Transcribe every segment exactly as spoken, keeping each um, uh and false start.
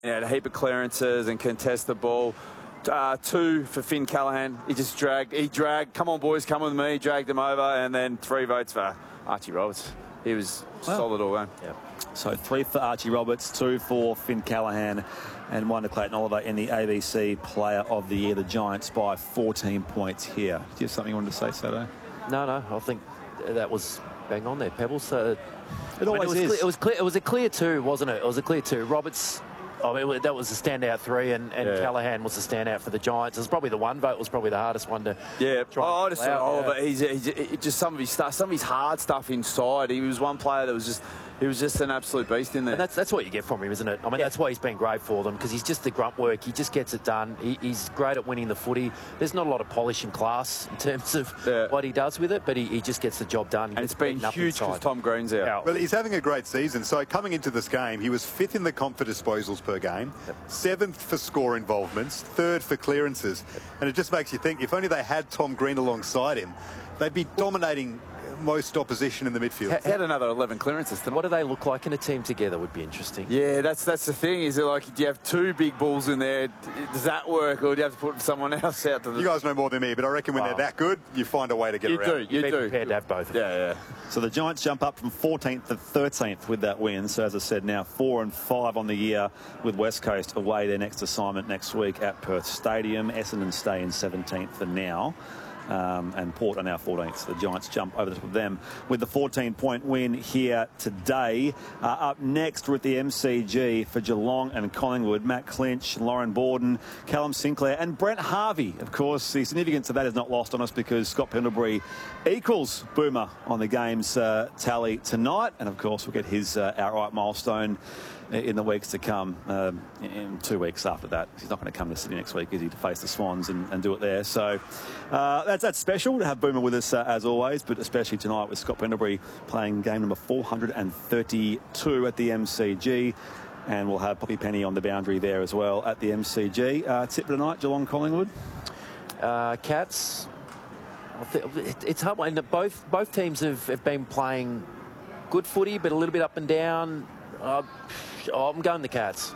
He had a heap of clearances and contest the ball. Uh, two for Finn Callaghan. He just dragged, he dragged, come on boys, come with me, dragged them over, and then three votes for Archie Roberts. He was well, solid all round. Yep. So three for Archie Roberts, two for Finn Callaghan, and one to Clayton Oliver in the A B C Player of the Year. The Giants by fourteen points here. Do you have something you wanted to say, Sato? No, no, I think that was bang on there, Pebbles. Uh, it always I mean, it was is. Clear, it was clear. It was a clear two, wasn't it? It was a clear two. Roberts. I mean, that was a standout three, and, and yeah. Callaghan was the standout for the Giants. It was probably the one vote was probably the hardest one to yeah. try. Oh, I just out. Oliver. Yeah. He's, he's, he's just some of his stuff, some of his hard stuff inside. He was one player that was just. He was just an absolute beast in there. And that's that's what you get from him, isn't it? I mean, yeah. that's why he's been great for them, because he's just the grunt work. He just gets it done. He, he's great at winning the footy. There's not a lot of polish and class in terms of yeah. what he does with it, but he, he just gets the job done. And it's been huge because Tom Green's out. Yeah. Well, he's having a great season. So coming into this game, he was fifth in the comp for disposals per game, yep. seventh for score involvements, third for clearances. Yep. And it just makes you think, if only they had Tom Green alongside him, they'd be dominating most opposition in the midfield. He had another eleven clearances. What do they look like in a team together would be interesting. Yeah, that's that's the thing. Is it like, do you have two big bulls in there? Does that work, or do you have to put someone else out to the... You guys know more than me, but I reckon when wow. they're that good, you find a way to get you around. Do, you You'd do. be prepared to have both of them. Yeah, yeah. So the Giants jump up from fourteenth to thirteenth with that win. So as I said, now four and five on the year with West Coast away their next assignment next week at Perth Stadium. Essendon stay in seventeenth for now. Um, and Port are now fourteenth. So the Giants jump over the top of them with the fourteen point win here today. Uh, up next with the M C G for Geelong and Collingwood, Matt Clinch, Lauren Borden, Callum Sinclair and Brent Harvey. Of course, the significance of that is not lost on us because Scott Pendlebury equals Boomer on the game's uh, tally tonight. And of course, we'll get his uh, outright milestone in the weeks to come, um, in two weeks after that. He's not going to come to Sydney next week, is he, to face the Swans and, and do it there. So uh, that's, that's special to have Boomer with us uh, as always, but especially tonight with Scott Pendlebury playing game number four hundred thirty-two at the M C G. And we'll have Poppy Penny on the boundary there as well at the M C G. Uh, tip for tonight, Geelong Collingwood? Uh, Cats. It's hard. And both, both teams have, have been playing good footy, but a little bit up and down. Uh, Oh, I'm going the Cats.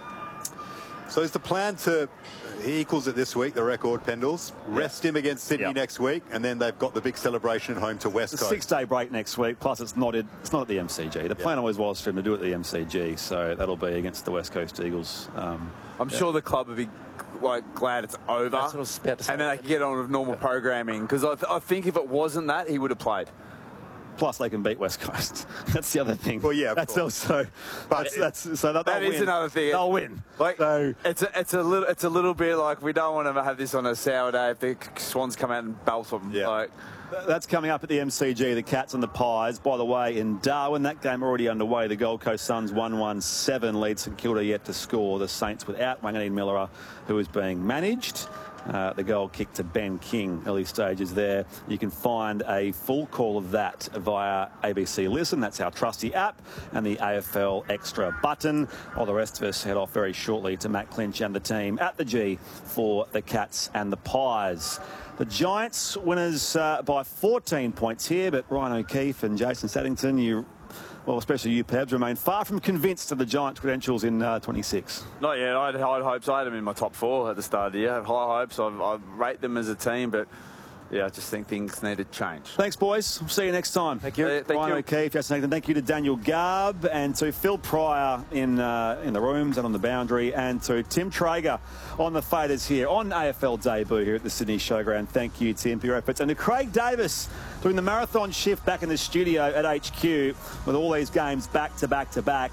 So is the plan to, he equals it this week, the record, Pendles, rest yep. him against Sydney yep. next week, and then they've got the big celebration at home to West Coast. Six-day break next week, plus it's not, it, it's not at the M C G. The yep. plan always was for him to do it at the M C G, so that'll be against the West Coast Eagles. Um, I'm yeah. sure the club will be like glad it's over, That's what I was about to say. and then they can get on with normal programming, because I, th I think if it wasn't that, he would have played. Plus, they can beat West Coast. That's the other thing. Well, yeah, that's course. also. But that's, that's so that, that is win. another thing. They'll win. Like, so it's a, it's a little, it's a little bit like we don't want to have this on a sour day if the Swans come out and belt them. Yeah. Like, that's coming up at the M C G, the Cats and the Pies. By the way, in Darwin, that game already underway. The Gold Coast Suns one one seven lead St Kilda yet to score. The Saints without Wanganeen Miller, who is being managed. Uh, the goal kick to Ben King, early stages there. You can find a full call of that via A B C Listen. That's our trusty app, and the A F L Extra button. While the rest of us head off very shortly to Matt Clinch and the team at the G for the Cats and the Pies. The Giants winners uh, by fourteen points here, but Ryan O'Keefe and Jason Saddington, you, well, especially you, Pebs, remain far from convinced of the Giants' credentials in uh, twenty-six. Not yet. I had high hopes. I had them in my top four at the start of the year. I have high hopes. I, I rate them as a team, but yeah, I just think things need to change. Thanks, boys. We'll see you next time. Thank you. Uh, thank Ryan you. O'Keefe, Jason Nathan. Thank you to Daniel Garb and to Phil Pryor in uh, in the rooms and on the boundary, and to Tim Traeger on the faders here on A F L debut here at the Sydney Showground. Thank you, Tim, for your efforts. And to Craig Davis doing the marathon shift back in the studio at H Q with all these games back to back to back.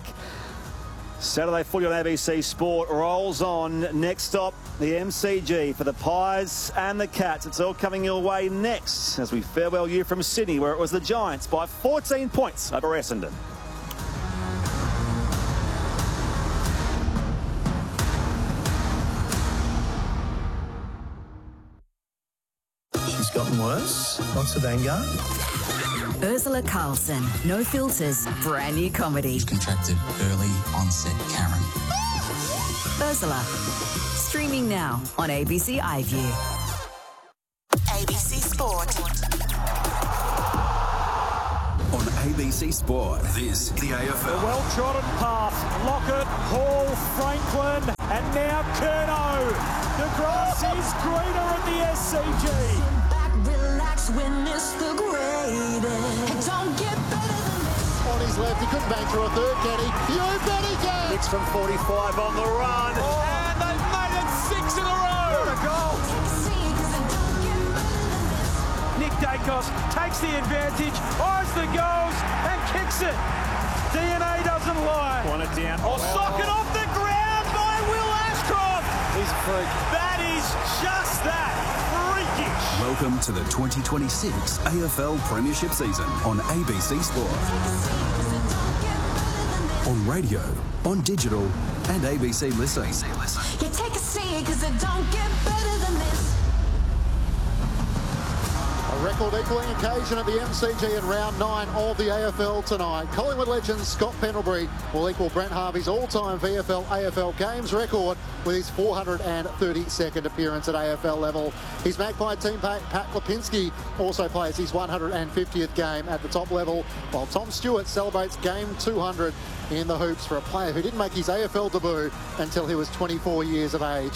Saturday footy on A B C Sport rolls on. Next stop, the M C G for the Pies and the Cats. It's all coming your way next as we farewell you from Sydney, where it was the Giants by fourteen points over Essendon. She's gotten worse. Lots of anger. Ursula Carlson, no filters, brand new comedy. Contracted early onset Karen. Ursula, streaming now on A B C iView. A B C Sport. On A B C Sport, this is the A F L. A well-trodden path. Lockett, Hall, Franklin, greener at the S C G. Sit back, relax, witness the greatest. Don't get better than this. On his left, he couldn't bang through a third, can he? You bet he can. It's from forty-five on the run. Oh. And they've made it six in a row. What a goal. Nick Dacos takes the advantage, eyes the goals and kicks it. D N A doesn't lie. Want it down. Oh, socket off the ground by Will Ashcroft. He's a freak. That is just that. Freakish. Welcome to the twenty twenty-six A F L Premiership season on A B C Sport. On radio, on digital, and A B C Listen. You take a seat because it don't get better than this. A record equaling occasion at the M C G in round nine of the A F L tonight. Collingwood legend Scott Pendlebury will equal Brent Harvey's all-time V F L A F L games record with his four hundred thirty-second appearance at A F L level. His Magpie teammate Pat Lipinski also plays his one hundred fiftieth game at the top level, while Tom Stewart celebrates game two hundred in the hoops for a player who didn't make his A F L debut until he was twenty-four years of age.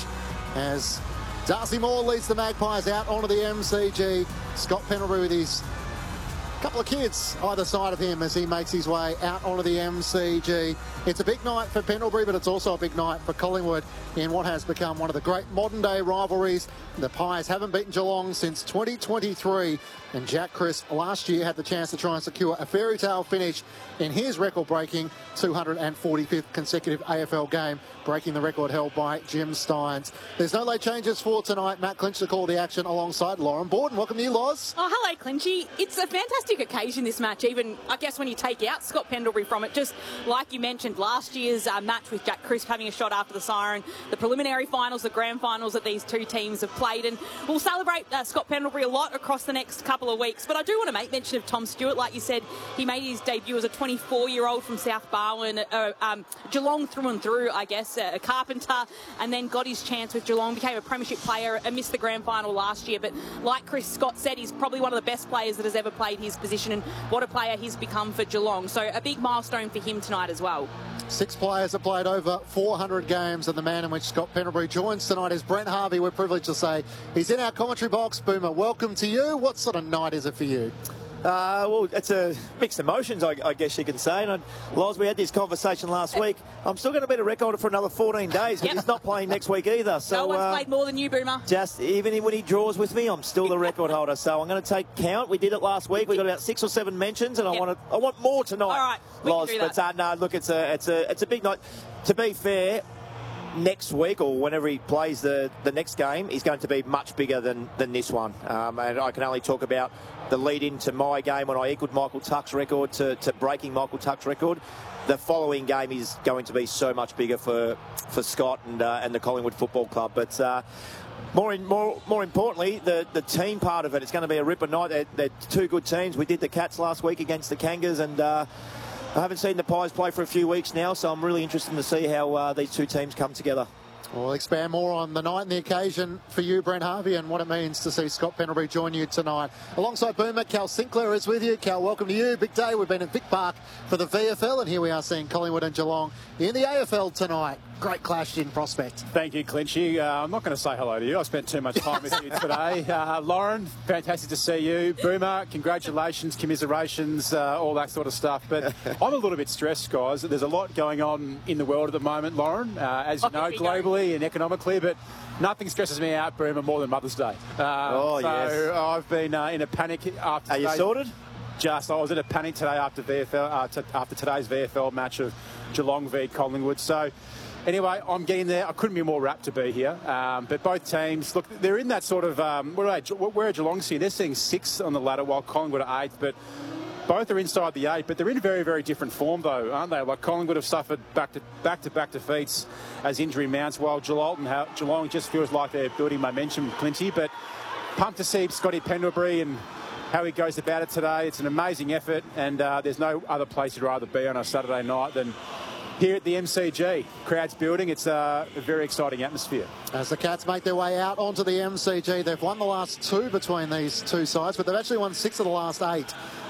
As Darcy Moore leads the Magpies out onto the M C G. Scott Pendlebury with his couple of kids either side of him as he makes his way out onto the M C G. It's a big night for Pendlebury, but it's also a big night for Collingwood in what has become one of the great modern-day rivalries. The Pies haven't beaten Geelong since twenty twenty-three, and Jack Crisp last year had the chance to try and secure a fairy tale finish in his record-breaking two hundred forty-fifth consecutive A F L game, breaking the record held by Jim Steins. There's no late changes for tonight. Matt Clinch to call the action alongside Lauren Borden. Welcome to you, Loz. Oh, hello, Clinchy. It's a fantastic occasion, this match, even, I guess, when you take out Scott Pendlebury from it. Just like you mentioned, last year's uh, match with Jack Crisp having a shot after the siren, the preliminary finals, the grand finals that these two teams have played, and we'll celebrate uh, Scott Pendlebury a lot across the next couple of weeks. But I do want to make mention of Tom Stewart. Like you said, he made his debut as a twenty-four-year-old from South Barwon, uh, um, Geelong through and through, I guess, uh, a carpenter, and then got his chance with Geelong, became a premiership player and missed the grand final last year. But like Chris Scott said, he's probably one of the best players that has ever played his position, and what a player he's become for Geelong. So a big milestone for him tonight as well. Six players have played over four hundred games, and the man in which Scott Pendlebury joins tonight is Brent Harvey. We're privileged to say he's in our commentary box. Boomer, welcome to you. What sort of night is it for you? Uh, well, it's a mixed emotions, I, I guess you can say. And I, Loz, we had this conversation last week. I'm still going to be a record for another fourteen days, but yep. He's not playing next week either. So no one's uh, played more than you, Boomer. Just even when he draws with me, I'm still the record holder. So I'm going to take count. We did it last week. We got about six or seven mentions, and I yep. want to, I want more tonight. All right, we Loz. can do that. But uh, no, look, it's a, it's a, it's a big night. To be fair, next week or whenever he plays the, the next game is going to be much bigger than, than this one. Um, and I can only talk about the lead into my game when I equaled Michael Tuck's record to, to breaking Michael Tuck's record. The following game is going to be so much bigger for, for Scott and, uh, and the Collingwood Football Club. But uh, more, in, more more importantly, the, the team part of it, it's going to be a ripper night. They're, they're two good teams. We did the Cats last week against the Kangas, and uh, I haven't seen the Pies play for a few weeks now, so I'm really interested to see how uh, these two teams come together. We'll expand more on the night and the occasion for you, Brent Harvey, and what it means to see Scott Pendlebury join you tonight. Alongside Boomer, Cal Sinclair is with you. Cal, welcome to you. Big day. We've been at Vic Park for the V F L, and here we are seeing Collingwood and Geelong in the A F L tonight. Great clash in prospect. Thank you, Clinchy. Uh, I'm not going to say hello to you. I spent too much time with you today. Uh, Lauren, fantastic to see you. Boomer, congratulations, commiserations, uh, all that sort of stuff. But I'm a little bit stressed, guys. There's a lot going on in the world at the moment, Lauren, uh, as you know, globally and economically. But nothing stresses me out, Boomer, more than Mother's Day. Uh, oh, so yes. I've been uh, in a panic after Are you sorted? Just, I was in a panic today after V F L, uh, t- after today's V F L match of Geelong v Collingwood. So, anyway, I'm getting there. I couldn't be more rapt to be here. Um, but both teams, look, they're in that sort of, um, where are, they, where are Geelong sitting? They're sitting sixth on the ladder while Collingwood are eighth. But both are inside the eight. But they're in very, very different form, though, aren't they? Like Collingwood have suffered back to back to back defeats as injury mounts, while Geelong, Geelong just feels like they're building momentum, Clinty. But pumped to see Scotty Pendlebury and how he goes about it today. It's an amazing effort, and uh, there's no other place you'd rather be on a Saturday night than here at the M C G. Crowd's building. It's uh, a very exciting atmosphere. As the Cats make their way out onto the M C G, they've won the last two between these two sides, but they've actually won six of the last eight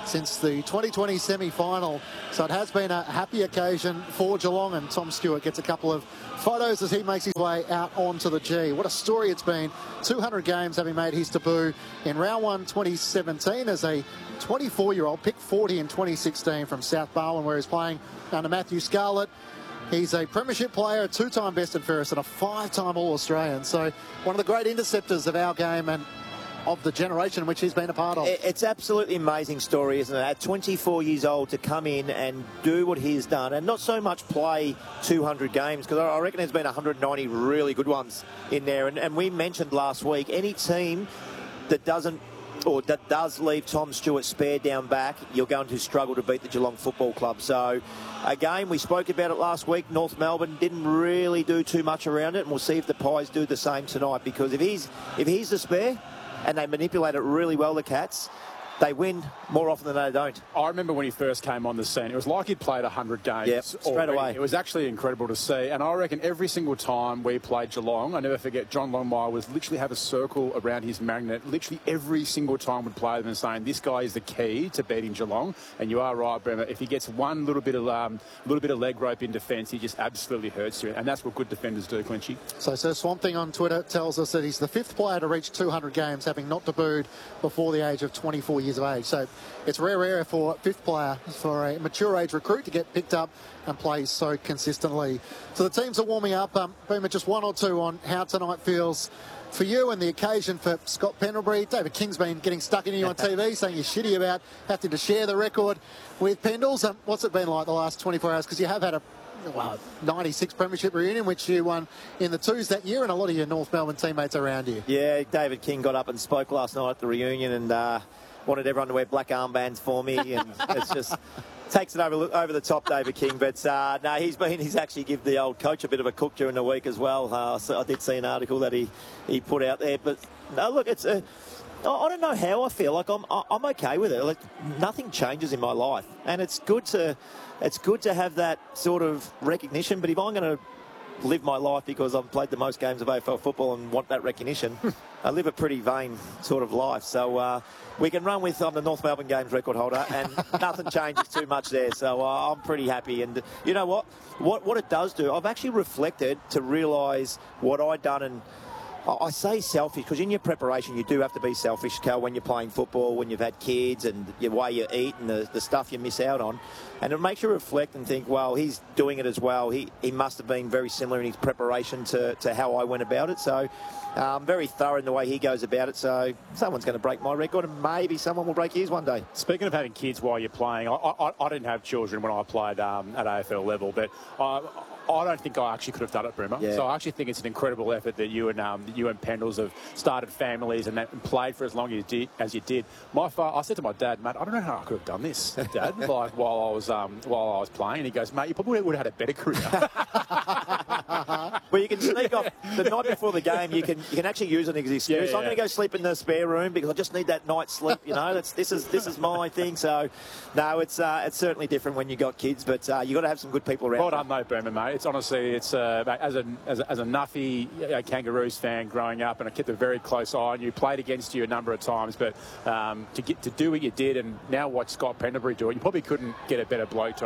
since the twenty twenty semi-final. So it has been a happy occasion for Geelong, and Tom Stewart gets a couple of photos as he makes his way out onto the G. What a story it's been. two hundred games having made his debut in round one twenty seventeen as a twenty-four-year-old, picked forty in twenty sixteen from South Barwon, where he's playing under Matthew Scarlett. He's a premiership player, a two-time best and fairest, and a five-time All-Australian. So one of the great interceptors of our game and of the generation in which he's been a part of. It's absolutely amazing story, isn't it? At twenty-four years old to come in and do what he's done, and not so much play two hundred games, because I reckon there's been one hundred ninety really good ones in there. And, and we mentioned last week, any team that doesn't or that does leave Tom Stewart spare down back, you're going to struggle to beat the Geelong Football Club. So, again, we spoke about it last week. North Melbourne didn't really do too much around it, and we'll see if the Pies do the same tonight, because if he's if he's the spare and they manipulate it really well, the Cats, they win more often than they don't. I remember when he first came on the scene, it was like he'd played one hundred games. Yep, straight already. away. It was actually incredible to see. And I reckon every single time we played Geelong, I never forget, John Longmire would literally have a circle around his magnet. Literally every single time would play them and saying, this guy is the key to beating Geelong. And you are right, Bremer. If he gets one little bit of um, little bit of leg rope in defence, he just absolutely hurts you. And that's what good defenders do, Clinchy. So Sir Swamp Thing on Twitter tells us that he's the fifth player to reach two hundred games, having not debuted before the age of twenty-four years of age. So it's rare, rare for fifth player, for a mature age recruit to get picked up and play so consistently. So the teams are warming up. Um, Boomer, just one or two on how tonight feels for you and the occasion for Scott Pendlebury. David King's been getting stuck into you on T V, saying you're shitty about having to share the record with Pendles. Um, what's it been like the last twenty-four hours? Because you have had a well, ninety-six premiership reunion, which you won in the twos that year, and a lot of your North Melbourne teammates around you. Yeah, David King got up and spoke last night at the reunion, and uh, wanted everyone to wear black armbands for me, and it's just takes it over over the top, David King. But uh, no, he's been he's actually give the old coach a bit of a cook during the week as well. Uh, so I did see an article that he he put out there. But no, look, it's a. I don't know how I feel. Like I'm I'm okay with it. Like nothing changes in my life, and it's good to it's good to have that sort of recognition. But if I'm going to live my life because I've played the most games of A F L football and want that recognition, I live a pretty vain sort of life. So uh, we can run with I'm the North Melbourne Games record holder, and nothing changes too much there. So uh, I'm pretty happy. And you know what? What what it does do, I've actually reflected to realise what I'd done. And I say selfish because in your preparation you do have to be selfish, Cal, when you're playing football, when you've had kids and the way you eat and the, the stuff you miss out on. And it makes you reflect and think, well, he's doing it as well. He he must have been very similar in his preparation to, to how I went about it. So um, very thorough in the way he goes about it. So someone's going to break my record, and maybe someone will break his one day. Speaking of having kids while you're playing, I, I, I didn't have children when I played um, at A F L level, but I, I don't think I actually could have done it, Brimmer. Yeah. So I actually think it's an incredible effort that you and um, you and Pendles have started families and, that, and played for as long as you did. As you did. My fa- I said to my dad, mate, I don't know how I could have done this, Dad, like while I was um, while I was playing. And he goes, mate, you probably would have had a better career. Well, you can sneak off the night before the game. You can you can actually use it as an excuse. Yeah, yeah. I'm going to go sleep in the spare room because I just need that night's sleep. You know, that's this is this is my thing. So, no, it's uh, it's certainly different when you got kids, but uh, you got to have some good people around. Well done, though, Bremer, mate. It's honestly, it's uh, mate, as a as a, as a Nuffy uh, Kangaroos fan growing up, and I kept a very close eye on you. Played against you a number of times, but um, to get to do what you did, and now watch Scott Pendlebury do it, you probably couldn't get a better bloke to